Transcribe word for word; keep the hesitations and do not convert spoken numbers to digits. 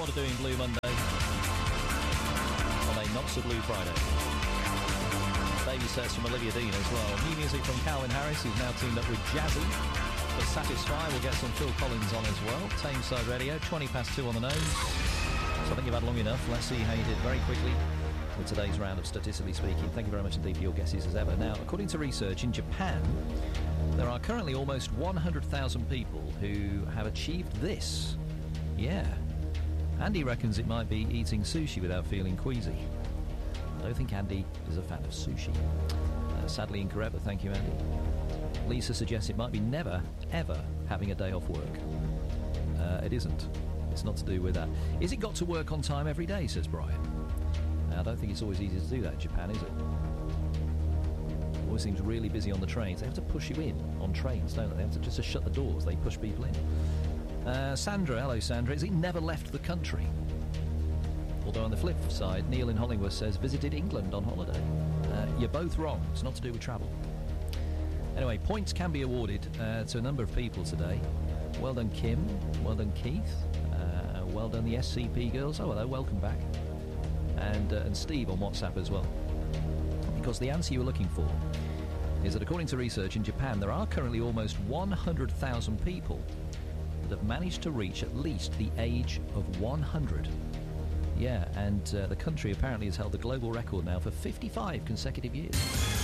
to doing Blue Monday on a not-so-blue Friday. Baby Steps from Olivia Dean as well. New music from Calvin Harris, who's now teamed up with Jazzy. For Satisfy, we'll get some Phil Collins on as well. Tameside Radio, twenty past two on the nose. So I think you've had long enough. Let's see how you did very quickly with today's round of Statistically Speaking. Thank you very much indeed for your guesses as ever. Now, according to research in Japan, there are currently almost one hundred thousand people who have achieved this. Yeah. Andy reckons it might be eating sushi without feeling queasy. I don't think Andy is a fan of sushi. Uh, sadly incorrect, but thank you, Andy. Lisa suggests it might be never, ever having a day off work. Uh, it isn't. It's not to do with that. Is it got to work on time every day, says Brian? I don't think it's always easy to do that in Japan, is it? Always seems really busy on the trains. They have to push you in on trains, don't they? They have to just to shut the doors. They push people in. Uh, Sandra, hello Sandra. Has he never left the country? Although on the flip side, Neil in Hollingworth says visited England on holiday. Uh, you're both wrong. It's not to do with travel. Anyway, points can be awarded uh, to a number of people today. Well done, Kim. Well done, Keith. Uh, well done, the S C P girls. Oh, hello. Welcome back. And, uh, and Steve on WhatsApp as well. Because the answer you were looking for is that according to research in Japan, there are currently almost one hundred thousand people that have managed to reach at least the age of one hundred. Yeah, and uh, the country apparently has held the global record now for fifty-five consecutive years.